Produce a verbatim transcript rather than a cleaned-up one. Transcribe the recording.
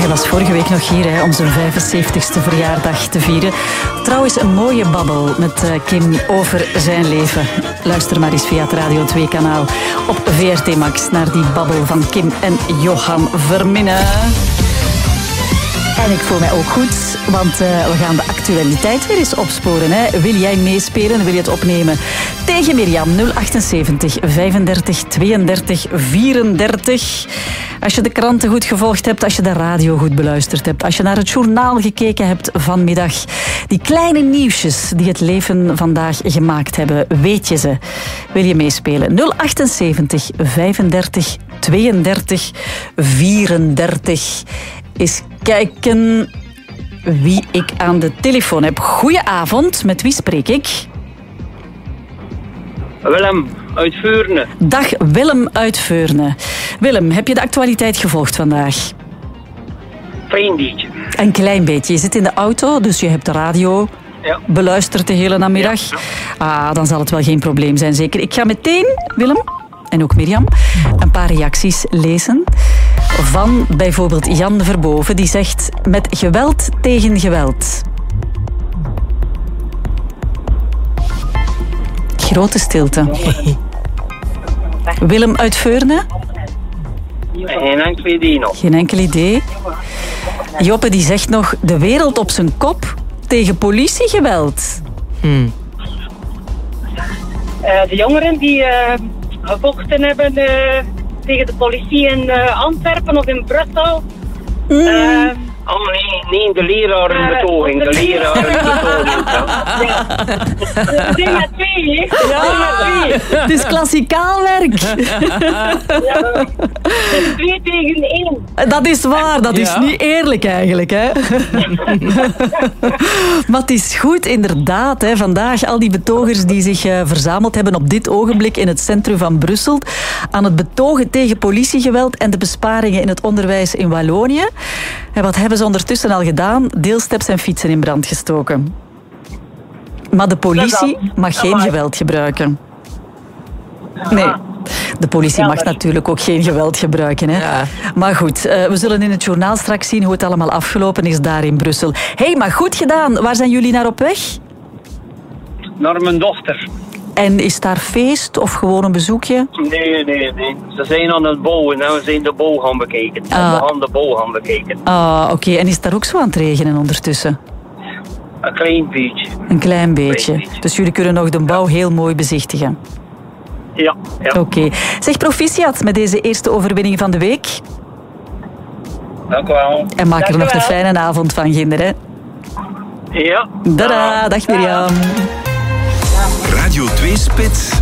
hij was vorige week nog hier hè, om zijn vijfenzeventigste verjaardag te vieren. Trouwens, een mooie babbel met uh, Kim over zijn leven. Luister maar eens via het Radio twee kanaal op V R T Max naar die babbel van Kim en Johan Verminnen. En ik voel mij ook goed, want uh, we gaan de actualiteit weer eens opsporen. Hè. Wil jij meespelen? Wil je het opnemen? Tegen Mirjam nul achtenzeventig vijfendertig tweeëndertig vierendertig. Als je de kranten goed gevolgd hebt, als je de radio goed beluisterd hebt, als je naar het journaal gekeken hebt vanmiddag. Die kleine nieuwsjes die het leven vandaag gemaakt hebben, weet je ze? Wil je meespelen? nul achtenzeventig vijfendertig tweeëndertig vierendertig. Eens kijken wie ik aan de telefoon heb. Goedenavond, met wie spreek ik? Willem uit Veurne. Dag Willem uit Veurne. Willem, heb je de actualiteit gevolgd vandaag? Klein beetje. Een klein beetje. Je zit in de auto, dus je hebt de radio ja. beluisterd de hele namiddag. Ja, ja. Ah, dan zal het wel geen probleem zijn, zeker. Ik ga meteen, Willem, en ook Mirjam, een paar reacties lezen. Van bijvoorbeeld Jan Verboven, die zegt met geweld tegen geweld. Grote stilte. Willem uit Veurne? Geen enkel idee nog. Geen enkel idee. Joppe die zegt nog de wereld op zijn kop tegen politiegeweld. Hmm. Uh, de jongeren die uh, gevochten hebben uh, tegen de politie in uh, Antwerpen of in Brussel. Mm. Uh, Oh nee, nee, de lerarenbetoging, de lerarenbetoging. Ja. We zijn met twee, hè? Ja, het is klassikaal werk. Ja, het is twee tegen één. Dat is waar, dat is ja. niet eerlijk eigenlijk, hè? Maar het is goed, inderdaad, hè. Vandaag al die betogers die zich uh, verzameld hebben op dit ogenblik in het centrum van Brussel aan het betogen tegen politiegeweld en de besparingen in het onderwijs in Wallonië. En wat hebben ze ondertussen al gedaan? Deelsteps en fietsen in brand gestoken. Maar de politie mag geen geweld gebruiken. Nee, de politie mag natuurlijk ook geen geweld gebruiken. Hè? Ja. Maar goed, uh, we zullen in het journaal straks zien hoe het allemaal afgelopen is daar in Brussel. Hé, hey, maar goed gedaan. Waar zijn jullie naar op weg? Naar mijn dochter. En is daar feest of gewoon een bezoekje? Nee, nee, nee. Ze zijn aan het bouwen en we zijn de bouw gaan bekijken. Ah. We gaan de bouw gaan bekijken. Ah, oké. Okay. En is het daar ook zo aan het regenen ondertussen? Een klein beetje. Een klein beetje. Klein beetje. Dus jullie kunnen nog de bouw heel mooi bezichtigen? Ja. ja. Oké. Okay. Zeg, proficiat met deze eerste overwinning van de week. Dank u wel. En maak Dank er nog wel. een fijne avond van, kinderen. Ja. Tada, dag Mirjam. Radio twee Spits.